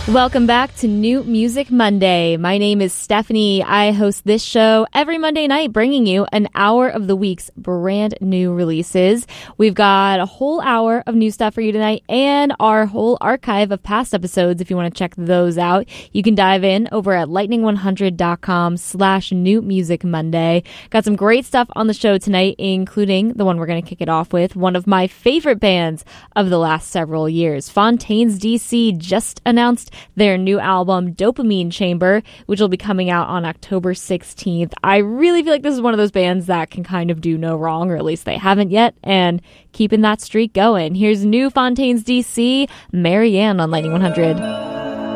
Welcome back to New Music Monday. My name is Stephanie. I host this show every Monday night, bringing you an hour of the week's brand new releases. We've got a whole hour of new stuff for you tonight and our whole archive of past episodes. If you want to check those out, you can dive in over at lightning100.com/New Music Monday. Got some great stuff on the show tonight, including the one we're going to kick it off with, one of my favorite bands of the last several years. Fontaines DC just announced their new album, Dopamine Chamber, which will be coming out on October 16th. I really feel like this is one of those bands that can kind of do no wrong, or at least they haven't yet, and keeping that streak going. Here's new Fontaines DC, Marianne on Lightning 100.